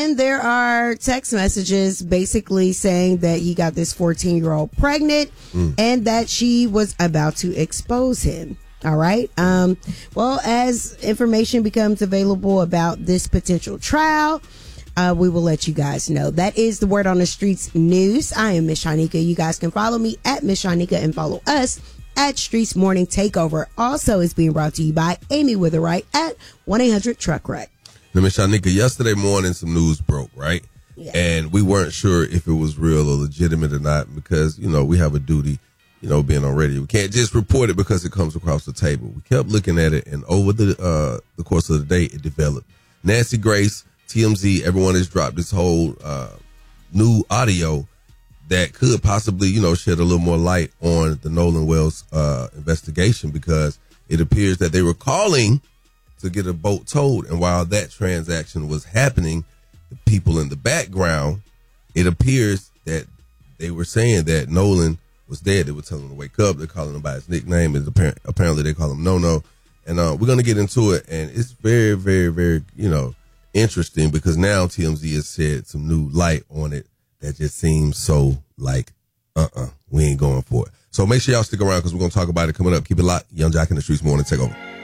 And there are text messages basically saying that he got this 14-year-old pregnant and that she was about to expose him. All right. Well, as information becomes available about this potential trial, we will let you guys know. That is the Word on the Streets news. I am Miss Shanika. You guys can follow me at Miss Shanika and follow us at Streets Morning Takeover. Also is being brought to you by Amy Witherite at 1-800-TRUCK-WRECK. Now, Miss Shanika, yesterday morning some news broke, right? Yeah. And we weren't sure if it was real or legitimate or not because, you know, we have a duty, you know, being on radio. We can't just report it because it comes across the table. We kept looking at it, and over the course of the day, it developed. Nancy Grace, TMZ, everyone has dropped this whole new audio that could possibly, you know, shed a little more light on the Nolan Wells investigation, because it appears that they were calling to get a boat towed. And while that transaction was happening, the people in the background, it appears that they were saying that Nolan was dead. They were telling him to wake up. They're calling him by his nickname. And apparently they call him No-No. And we're going to get into it. And it's very, very, very, you know, interesting, because now TMZ has shed some new light on it that just seems so like, we ain't going for it. So make sure y'all stick around, because we're going to talk about it coming up. Keep it locked. Yung Joc in the Streets Morning Takeover.